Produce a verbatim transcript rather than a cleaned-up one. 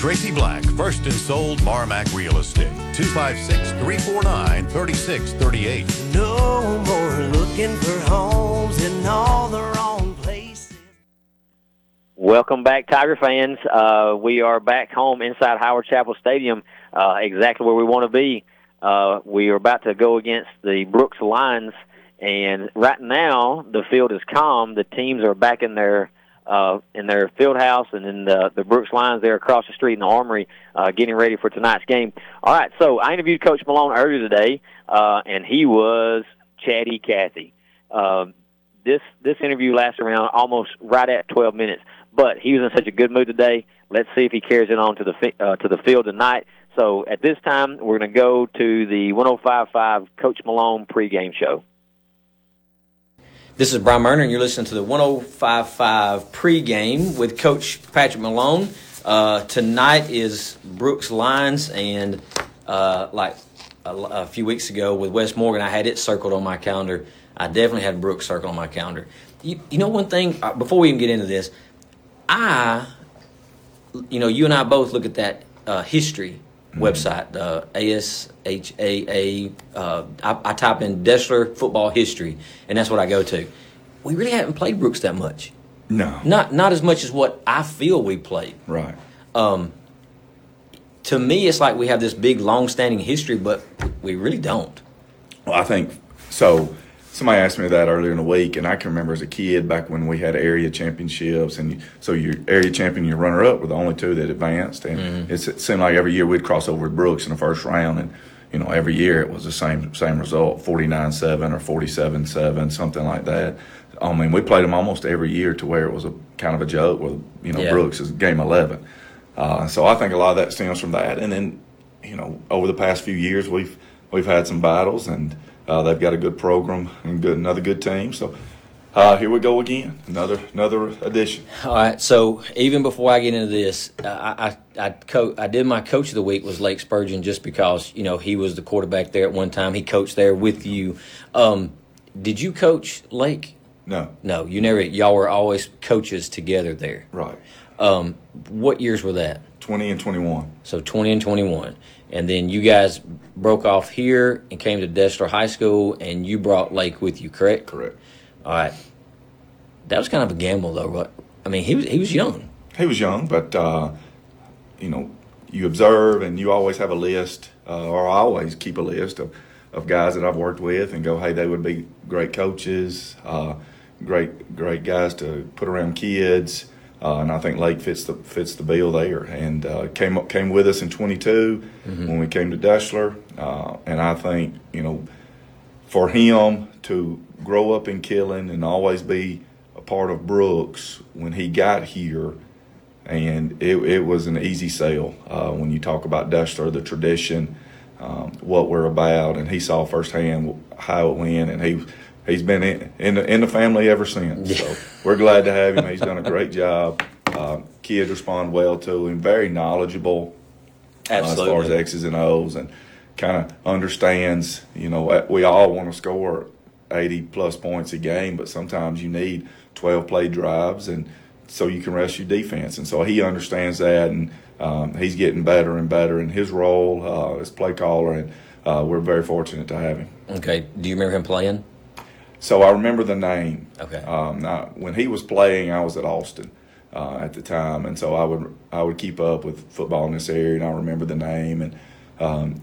Tracy Black, first and sold Marmac Real Estate. two five six, three four nine, three six three eight. No more looking for homes in all the wrong places. Welcome back, Tiger fans. Uh, we are back home inside Howard Chapel Stadium, uh, exactly where we want to be. Uh, we are about to go against the Brooks Lions, and right now the field is calm. The teams are back in their uh, in their field house, and then the, the Brooks Lions there across the street in the Armory, uh, getting ready for tonight's game. All right, so I interviewed Coach Malone earlier today, uh, and he was chatty Cathy. Uh, this this interview lasted around almost right at twelve minutes, but he was in such a good mood today. Let's see if he carries it on to the uh, to the field tonight. So at this time, we're going to go to the one oh five point five Coach Malone pregame show. This is Brian Murner, and you're listening to the one oh five point five pregame with Coach Patrick Malone. Uh, tonight is Brooks Lions, and uh, like a, a few weeks ago with West Morgan, I had it circled on my calendar. I definitely had Brooks circled on my calendar. You, you know one thing, uh, before we even get into this, I, you know, you and I both look at that uh, history website, uh, A S H A A. Uh, I, I type in Deshler football history, and that's what I go to. We really haven't played Brooks that much. No. Not not as much as what I feel we played. Right. Um, to me, it's like we have this big, long-standing history, but we really don't. Well, I think so. Somebody asked me that earlier in the week, and I can remember as a kid back when we had area championships, and you, so your area champion, your runner-up were the only two that advanced, and mm-hmm. it seemed like every year we'd cross over with Brooks in the first round, and you know every year it was the same same result, forty-nine seven or forty-seven seven, something like that. I mean, we played them almost every year to where it was a kind of a joke with you know yeah. Brooks is game eleven. Uh, so I think a lot of that stems from that, and then you know over the past few years we've we've had some battles and. Uh, they've got a good program and good, another good team. So uh, here we go again, another another edition. All right. So even before I get into this, uh, I I I, co- I did my coach of the week was Lake Spurgeon just because you know he was the quarterback there at one time. He coached there with you. Um, did you coach Lake? No. No, you never. Y'all were always coaches together there. Right. Um, what years were that? Twenty and twenty-one. So twenty and twenty-one. And then you guys broke off here and came to Deshler High School, and you brought Lake with you, correct? Correct. All right. That was kind of a gamble, though. Right? I mean, he was he was young. He was young, but, uh, you know, you observe and you always have a list, uh, or I always keep a list of, of guys that I've worked with and go, hey, they would be great coaches, uh, great great guys to put around kids. Uh, and I think Lake fits the fits the bill there, and uh, came up, came with us in twenty-two mm-hmm. when we came to Deshler. Uh, and I think you know, for him to grow up in Killen and always be a part of Brooks when he got here, and it, it was an easy sell uh, when you talk about Deshler, the tradition, um, what we're about, and he saw firsthand how it went, and he. He's been in, in, the, in the family ever since. Yeah. So we're glad to have him. He's done a great job. Uh, kids respond well to him. Very knowledgeable uh, as far as X's and O's, and kind of understands, you know, we all want to score eighty-plus points a game, but sometimes you need twelve-play drives and so you can rest your defense. And so he understands that, and um, he's getting better and better in his role uh, as play caller, and uh, we're very fortunate to have him. Okay. Do you remember him playing? So I remember the name. Okay. Um, now, when he was playing, I was at Austin uh, at the time, and so I would I would keep up with football in this area, and I remember the name. And um,